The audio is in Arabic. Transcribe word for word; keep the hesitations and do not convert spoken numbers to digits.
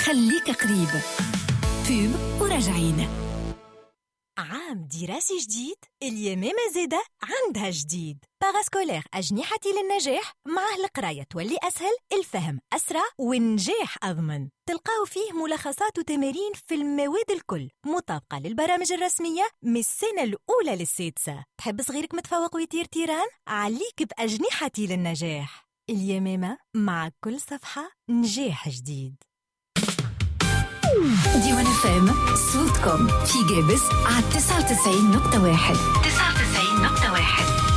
خليك قريب. بوب وراجعين. عام دراسي جديد، اليمامة زادة عندها جديد. باراسكولير أجنحتي للنجاح، معه القراية تولي أسهل، الفهم أسرع والنجاح أضمن. تلقاو فيه ملخصات وتمارين في المواد الكل، مطابقة للبرامج الرسمية من السنة الأولى للسادسة. تحب صغيرك متفوق ويطير تيران؟ عليك بأجنحتي للنجاح. اليمامة، مع كل صفحة نجاح جديد. ديوان فام صوتكم في جابس على تسعة وتسعين نقطة واحد. تسعة وتسعين نقطة واحد.